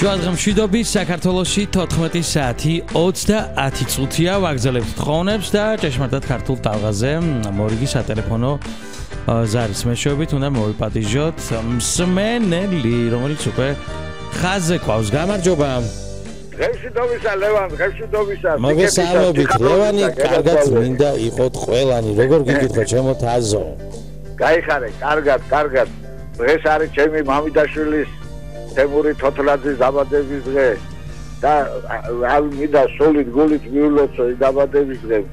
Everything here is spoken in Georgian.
მშვიდობის საქართველოში 14 საათი 30 წუთია ვაგრძელებთ თხოვნებს და ჭეშმარიტად ქართულ ტალღაზე მორიგი სატელეფონო ზარის მეშვეობით უნდა მოვიპატიჟოთ მსმენელი რომელიც უკვე ხაზზე ყავს გამარჯობა ღემშვიდობისა ლევან ღემშვიდობისა მოგესალმებით ლევანი კარგად მინდა იყოთ ყველანი როგორ გიგითხო ჩემო თაზო გაიხარე კარგად დღეს არის ჩემი მამიდაშვილის თემური თოთლაძის დაბადების დღე და მინდა სულით გულით მიულოცო დაბადების დღე